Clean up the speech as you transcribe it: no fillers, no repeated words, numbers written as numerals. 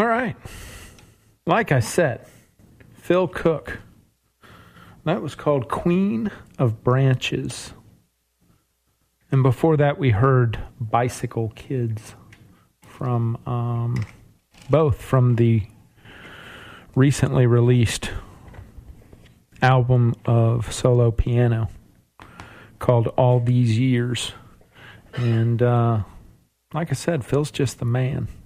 All right. Like I said, Phil Cook. That was called Queen of Branches. And before that, we heard Bicycle Kids from both from the recently released album of solo piano called All These Years. And like I said, Phil's just the man.